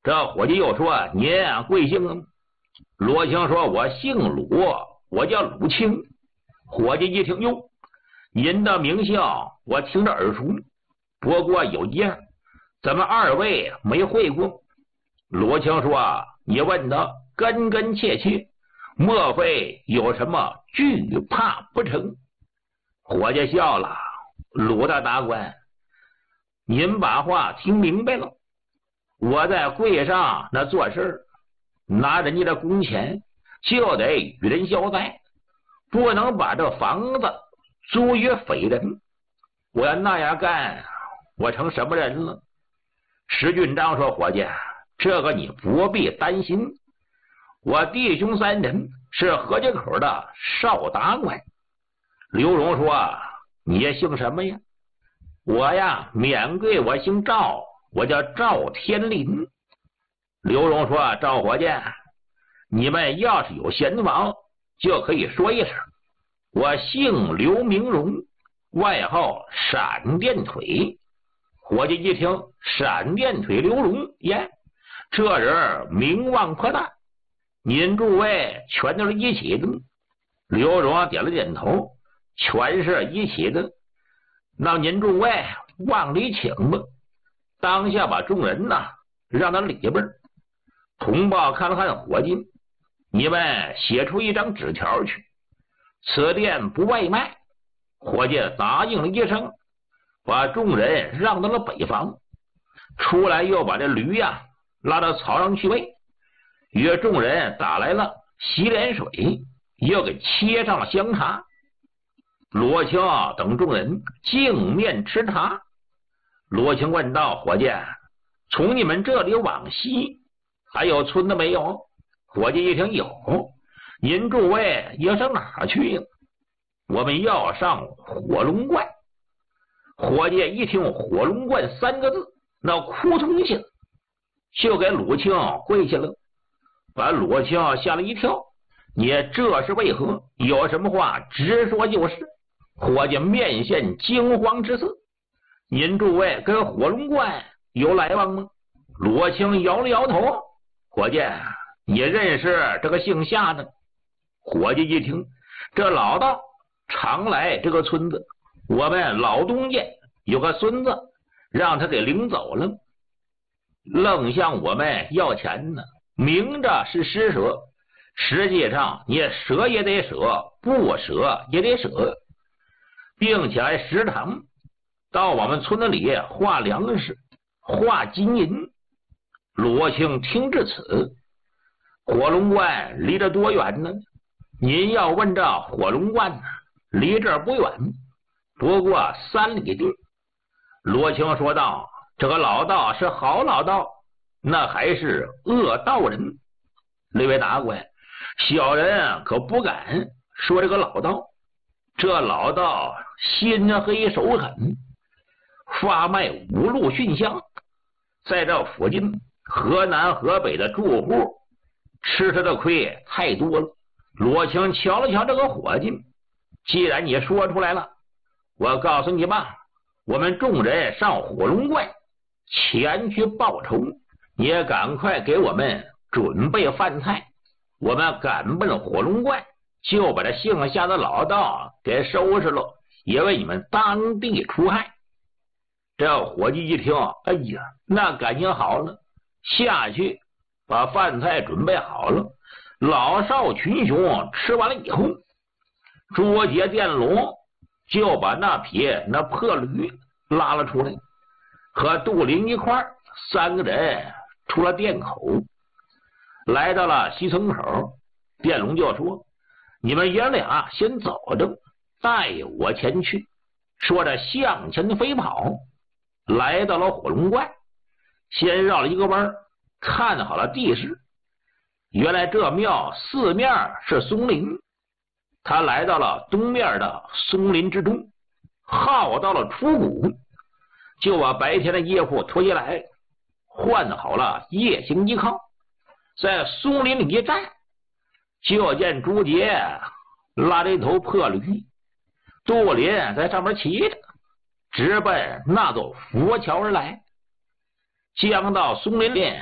这伙计又说：“您贵姓啊？”罗青说：“我姓鲁，我叫鲁青。”伙计一听，哟，您的名姓我听着耳熟，不过有一样，咱们二位没会过。罗青说：“你问的真真切切，莫非有什么惧怕不成？”伙计笑了：“鲁大大官，您把话听明白了。我在柜上那做事，拿人家的工钱就得与人交代，不能把这房子租于匪人。我要那样干，我成什么人了？”石俊章说：“伙计，这个你不必担心，我弟兄三人是河街口的少达官。”刘荣说：“你也姓什么呀？”“我呀，免贵，我姓赵，我叫赵天林。”刘荣说：“赵伙计，你们要是有闲房，就可以说一声，我姓刘，名荣，外号闪电腿。”伙计一听闪电腿刘荣，耶，这人名望颇大，您诸位全都是一起的。刘荣点了点头，全是一起的。那您诸位往里请吧。当下把众人让到里边。同报看了看伙计：“你们写出一张纸条去，此店不外卖。”伙计答应了一声，把众人让到了北房。出来又把这驴拉到槽上去喂，与众人打来了洗脸水，又给切上了香茶。罗青等众人镜面吃茶。罗青问道：“伙计，从你们这里往西还有村子没有？”伙计一听有。“您诸位要上哪儿去呀？”“我们要上火龙观。”伙计一听火龙观三个字，那扑通下就给鲁青跪下了，把鲁青吓了一跳。“你这是为何？有什么话直说就是。”伙计面现惊慌之色：“您诸位跟火龙观有来往吗？”罗青摇了摇头：“伙计，你认识这个姓夏的？”伙计一听，这老道常来这个村子，我们老东家有个孙子，让他给领走了，愣向我们要钱呢，明着是施舍，实际上你舍也得舍，不舍也得舍，并且还时常到我们村子里化粮食、化金银。罗青听至此，火龙观离这多远呢？您要问这火龙观离这儿不远，不过3里地。罗青说道：“这个老道是好老道，那还是恶道人。那位大官，小人可不敢说这个老道。这老道心黑手狠，发卖五路熏香，在这附近河南河北的住户吃他的亏太多了。”罗青瞧了瞧这个伙计：“既然你说出来了，我告诉你吧，我们众人上火龙观前去报仇，你也赶快给我们准备饭菜，我们赶奔火龙观，就把这姓夏的老道给收拾了，也为你们当地除害。”这伙计一听，哎呀，那感情好了，下去把饭菜准备好了，老少群雄吃完了以后，捉结电龙就把那匹那破驴拉了出来，和杜林一块3个人出了店口，来到了西村口。电龙就说：“你们爷俩先走着，带我前去。”说着向前飞跑，来到了火龙观，先绕了一个弯，看好了地势。原来这庙四面是松林，他来到了东面的松林之中，耗到了出谷，就把白天的衣服脱下来，换好了夜行衣靠，在松林里一站，就见朱杰拉着一头破驴，杜林在上面骑着，直奔那座佛桥而来。将到松林里